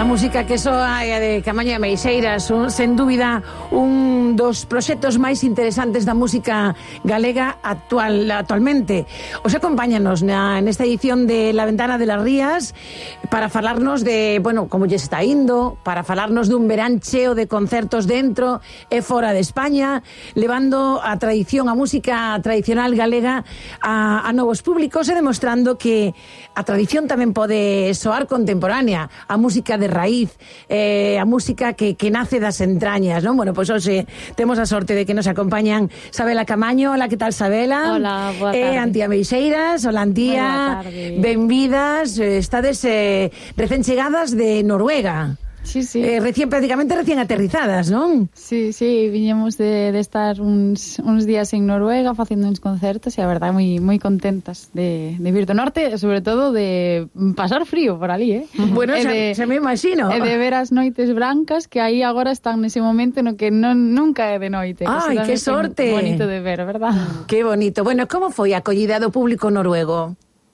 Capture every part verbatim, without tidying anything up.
música que soa é a de Caamaño e Meixeiras, un, sen dúbida un dos proxectos máis interesantes da música galega actual actualmente. Os acompáñanos na, nesta edición de La Ventana de las Rías para falarnos de, bueno, como lle está indo, para falarnos dun verán cheo de concertos dentro e fora de España, levando a tradición, a música tradicional galega a, a novos públicos e demostrando que a tradición tamén pode soar contemporánea, a música de raíz, eh, a música que, que nace das entrañas, non? Bueno, pois hoxe temos a sorte de que nos acompañan Sabela Caamaño. Hola, que tal, Sabela? Hola, boa tarde. E Antía Meixeiras. Hola, Antía. Benvidas. Estades eh, recén chegadas de Noruega. Sí, sí. Eh, recién, prácticamente recién aterrizadas, non? Sí, sí, viñemos de, de estar uns, uns días en Noruega facendo uns concertos e a verdade moi moi contentas de, de vir do norte e sobre todo de pasar frío por ali, eh? Bueno, xa, de, xa me imagino. E de ver as noites brancas que aí agora están nese momento no que non nunca é de noite. Ai, que, que sorte. Bonito de ver, verdad? Que bonito. Bueno, como foi a acollida do público noruego?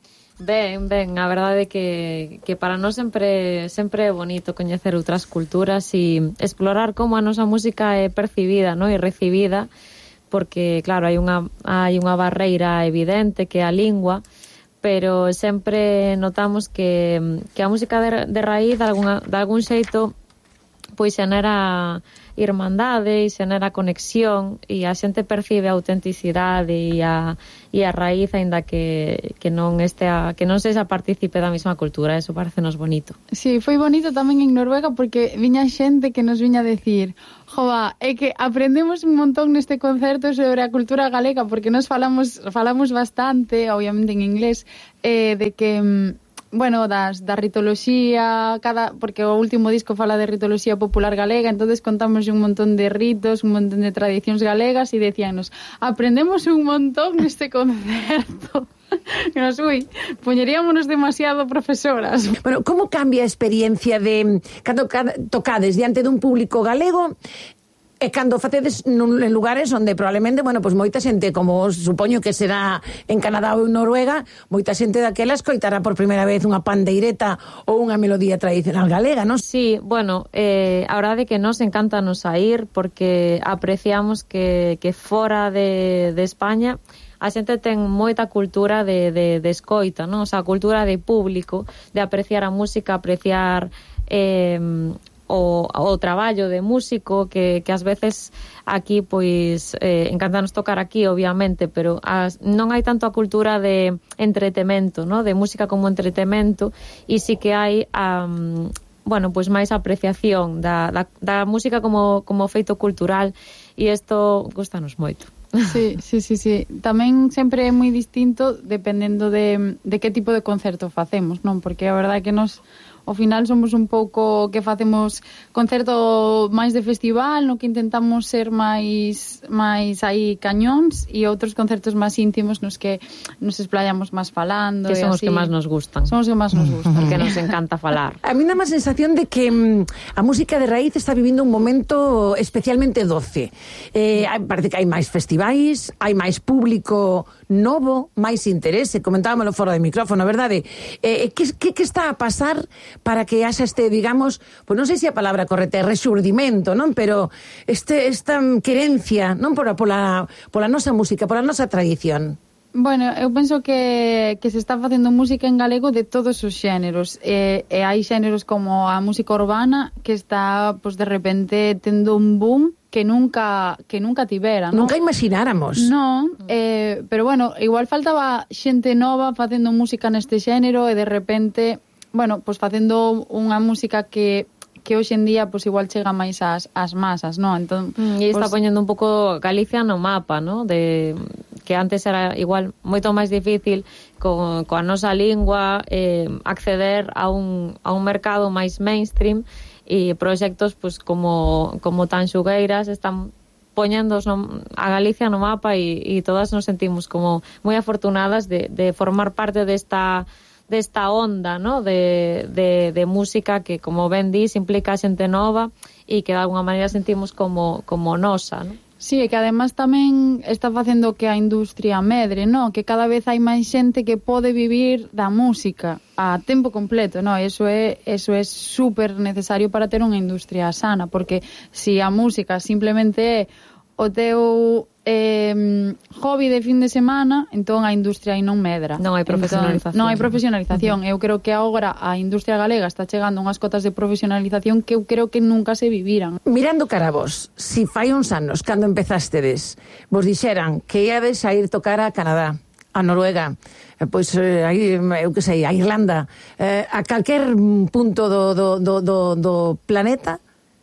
Ben, ben, a verdade é que, que para nós sempre sempre é bonito coñecer outras culturas e explorar como a nosa música é percibida, no? E recibida, porque, claro, hai unha, hai unha barreira evidente que é a lingua, pero sempre notamos que, que a música de, de raíz, de, alguna, de algún xeito, pois xenera irmandade e xenera conexión e a xente percibe a autenticidade e a, e a raíz aínda que, que non estea, que non sexa partícipe da mesma cultura. Eso parecenos bonito. Sí, foi bonito tamén en Noruega porque viña xente que nos viña a decir: jova, é que aprendemos un montón neste concerto sobre a cultura galega, porque nos falamos falamos bastante, obviamente en inglés, eh, de que bueno, das, da ritoloxía, cada, porque o último disco fala de ritoloxía popular galega, entonces contamos un montón de ritos, un montón de tradicións galegas e decíanos, aprendemos un montón neste concerto. E nos, ui, poñeríamonos demasiado profesoras. Bueno, como cambia a experiencia de cando tocades diante dun público galego e cando facedes nun, en lugares onde probablemente, bueno, pois moita xente, como supoño que será en Canadá ou en Noruega, moita xente daquela escoitará por primeira vez unha pandeireta ou unha melodía tradicional galega, non? Sí, bueno, eh, a verdade é que nos encanta nos a ir porque apreciamos que, que fora de, de España a xente ten moita cultura de, de, de escoita, non? O sea, cultura de público, de apreciar a música, apreciar eh, o, o traballo de músico que, que ás veces aquí pois eh, encantanos tocar aquí obviamente, pero as, non hai tanto a cultura de entretemento, no? De música como entretemento, e sí que hai um, bueno, pois máis apreciación da, da, da música como, como feito cultural, e isto gustanos moito. Sí, sí, sí, sí. Tamén sempre é moi distinto dependendo de, de que tipo de concerto facemos, non? Porque a verdade é que nos ao final somos un pouco que facemos concerto máis de festival, no que intentamos ser máis máis aí cañóns, e outros concertos máis íntimos nos que nos explayamos máis falando. Que son os que máis nos gustan. Son os que máis nos gustan. Porque nos encanta falar. A mí dá má sensación de que mm, a música de raíz está vivindo un momento especialmente doce. Eh, parece que hai máis festivais, hai máis público novo, máis interese. Comentábamelo fora de micrófono, verdade? Eh, que, que, que está a pasar para que haxa este, digamos, pues non sei se a palabra correcta é resurdimento, non? Pero este, esta querencia, non? Pola, pola, pola nosa música, pola nosa tradición. Bueno, eu penso que, que se está facendo música en galego de todos os xéneros, e, e hai xéneros como a música urbana que está, pues, de repente tendo un boom que nunca que nunca tivera, non? Nunca imagináramos. Non, eh, pero bueno, igual faltaba xente nova facendo música neste xénero e de repente, bueno, pois facendo unha música que que hoxe en día pois igual chega máis ás, ás masas, non? Entón, mm, e está pois poñendo un pouco Galicia no mapa, ¿no? De que antes era igual moito máis difícil con coa nosa lingua eh, acceder a un a un mercado máis mainstream, e proxectos pois como como tan xugueiras están poñendo a Galicia no mapa, e, e todas nos sentimos como moi afortunadas de, de formar parte desta desta onda, ¿no? de, de, de música que, como ben dis, implica a xente nova e que de alguna maneira sentimos como, como nosa, ¿no? Sí, e que además tamén está facendo que a industria medre, no? Que cada vez hai máis xente que pode vivir da música a tempo completo, no? Eso é eso é super necesario para ter unha industria sana, porque se si a música simplemente é o teu eh, hobby de fin de semana, entón a industria aí non medra. Non hai profesionalización. Entón, non hai profesionalización. Uh-huh. Eu creo que agora a industria galega está chegando a unhas cotas de profesionalización que eu creo que nunca se viviran. Mirando cara a vos, si fai uns anos, cando empezástedes, vos dixeran que iades a ir tocar a Canadá, a Noruega, pois, eh, aí, eu que sei, a Irlanda, eh, a calquer punto do, do, do, do, do planeta,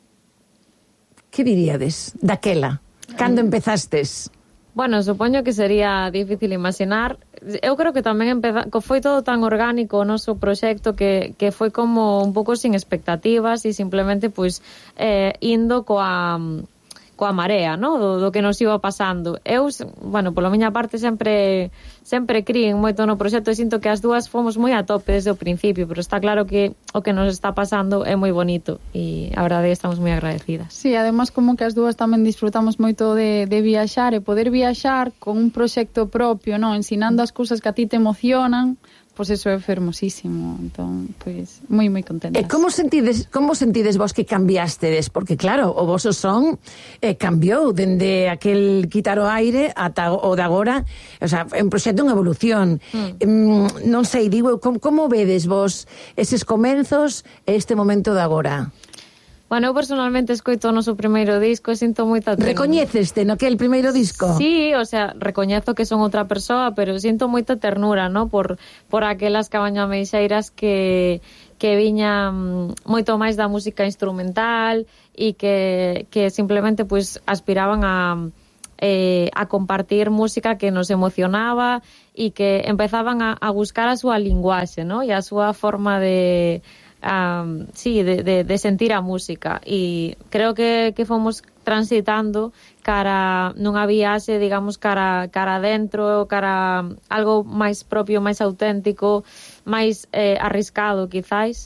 que diríades daquela? Cando empezastes? Bueno, supoño que sería difícil imaginar. Eu creo que tamén empeza... foi todo tan orgánico o noso proxecto que, que foi como un pouco sin expectativas e simplemente pois eh, indo coa coa marea, no? do, do que nos iba pasando. Eu, bueno, pola miña parte sempre sempre críen moito no proxecto e sinto que as dúas fomos moi a tope desde o principio, pero está claro que o que nos está pasando é moi bonito e a verdade é que estamos moi agradecidas. Sí, además como que as dúas tamén disfrutamos moito de, de viaxar e poder viaxar con un proxecto propio, no? Ensinando as cousas que a ti te emocionan, pois pues eso é fermosísimo. Entón, pois, pues, moi, moi contentas. E como sentides, como sentides vos que cambiastedes? Porque, claro, o voso son eh, cambiou dende aquel quitar o aire ata o de agora. O sea, é un proxecto, unha evolución. Mm. Mm, non sei, digo, como, como vedes vos eses comenzos e este momento de agora? Bueno, eu personalmente escoito o noso primeiro disco e sinto moita ternura. Recoñeceste naquele primeiro disco? Sí, o sea, recoñezo que son outra persoa, pero sinto moita ternura, ¿no? Por, por aquelas cabañameixeiras que, que viñan moito máis da música instrumental e que, que simplemente pues, aspiraban a, eh, a compartir música que nos emocionaba e que empezaban a, a buscar a súa linguaxe, ¿no? E a súa forma de... Um, sí, de, de, de sentir a música e creo que, que fomos transitando cara nunha viaxe, digamos, cara, cara dentro, cara algo máis propio, máis auténtico, máis eh, arriscado, quizáis.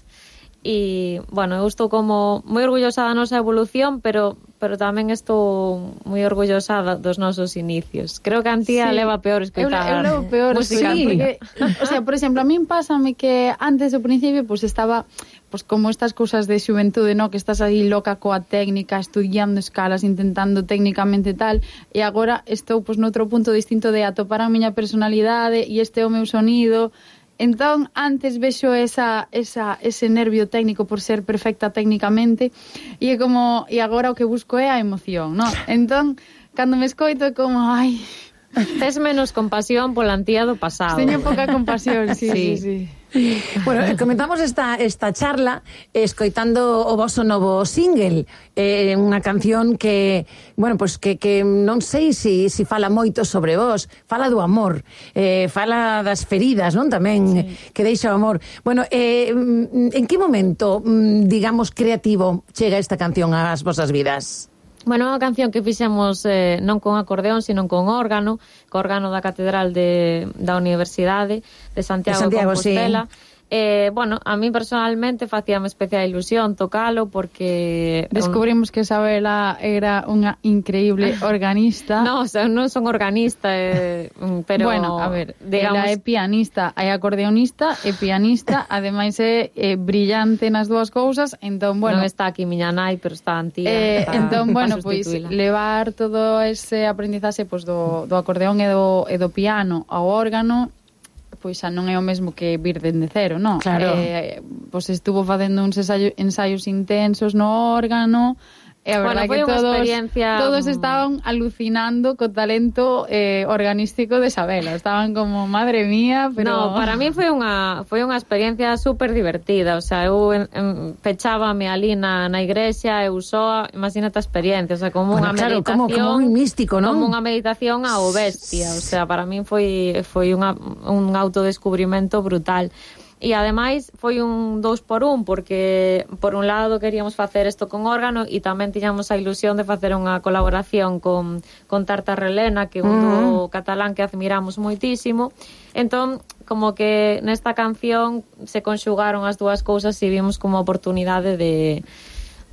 E, bueno, eu estou como moi orgullosa da nosa evolución, pero pero tamén estou moi orgullosa dos nosos inicios. Creo que a Antía sí. leva peor escoitar eu, eu levo peor música. Sí, porque, o sea, por exemplo, a min pásame que antes do principio pues estaba pues como estas cousas de xuventude, no, que estás aí loca coa técnica, estudiando escalas, intentando técnicamente tal, e agora estou pues noutro punto distinto de atopar a miña personalidade e este é o meu sonido. Entón, antes vexo esa, esa, ese nervio técnico por ser perfecta técnicamente e é como, e agora o que busco é a emoción, no? Entón, cando me escoito é como, ai... Tes menos compasión pola Antía do pasado. Teño pouca compasión, sí, sí, sí. sí. Bueno, comentamos esta, esta charla escoitando o voso novo single, eh, unha canción que, bueno, pues que, que non sei se si, si fala moito sobre vos, fala do amor, eh, fala das feridas, non? Tamén sí. Que deixa o amor. Bueno, eh, en que momento, digamos, creativo chega esta canción ás vosas vidas? Bueno, unha canción que fixemos eh, non con acordeón, sino con órgano, co órgano da Catedral de, da Universidade de Santiago, de Santiago de Compostela. Sí. Eh, bueno, a mí personalmente facíame especial ilusión tocalo porque... Descubrimos que Isabela era unha increíble organista. No, o sea, non son organista, eh, pero... Bueno, a ver, digamos... ela é pianista, é acordeonista, é pianista, ademais é, é brillante nas dúas cousas, entón, bueno... Non está aquí miña nai, pero está Antía. Eh, está, entón, bueno, pois, pues, levar todo ese aprendizaxe pues, do, do acordeón e do, e do piano ao órgano... pois xa non é o mesmo que vir dende cero, non? Claro. Eh, pois estuvo facendo uns ensayos, ensaios intensos no órgano, e a bueno, verdade que todos, experiencia... todos estaban alucinando co talento eh, organístico de Isabela. Estaban como, madre mía, pero... No, para mí foi unha foi unha experiencia super divertida, o sea, eu en, en, pechábame ali na, na igrexa, eu só, imagínate a experiencia, o sea, como unha bueno, claro, meditación, como, como un místico, non? Como unha meditación ao bestia, o sea, para mí foi foi unha, un autodescubrimento brutal. E ademais foi un dous por un, porque por un lado queríamos facer isto con órgano e tamén tiñamos a ilusión de facer unha colaboración con, con Tarta Relena, que é un dúo catalán que admiramos moitísimo. Entón, como que nesta canción se conxugaron as dúas cousas e vimos como oportunidade de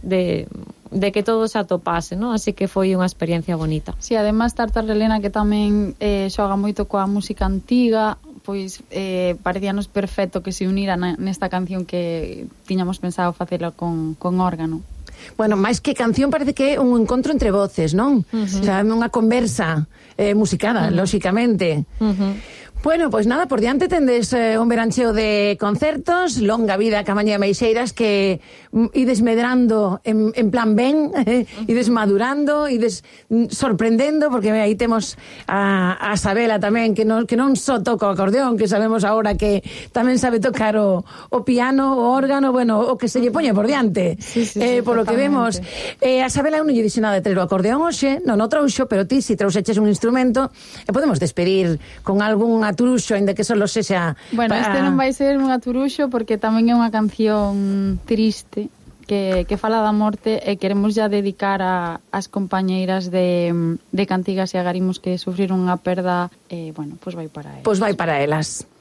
de, de que todo se atopase, ¿no? Así que foi unha experiencia bonita. Si, sí, además Tartar Relena, que tamén eh, xoga moito coa música antiga, pois eh, parecíanos perfecto que se unira na, nesta canción que tiñamos pensado facela con, con órgano. Bueno, máis que canción parece que é un encontro entre voces, non? Uh -huh. O sea, unha conversa eh, musicada, uh -huh. lóxicamente. Uh -huh. Bueno, pois pues nada, por diante tendes eh, un verancheo de concertos, longa vida a Camaño de Meixeiras, que mm, ides medrando en, en plan ben, eh, ides madurando, ides mm, sorprendendo, porque aí temos a, a Sabela tamén, que non, que non só toca o acordeón, que sabemos agora que tamén sabe tocar o, o piano, o órgano, bueno, o que se lle poña por diante. Sí, sí, sí, eh, por lo que vemos, eh, a Sabela non lle dixo nada de traer o acordeón hoxe, non o trouxo, pero ti si trouxeches un instrumento, e podemos despedir con algún aturuxo, ainda que solo sexa... Bueno, para... este non vai ser un aturuxo porque tamén é unha canción triste que, que fala da morte e queremos ya dedicar a, as compañeiras de, de Cantigas e Agarimos que sufriron unha perda, eh, bueno, pois pues vai para elas. Pois pues vai para elas.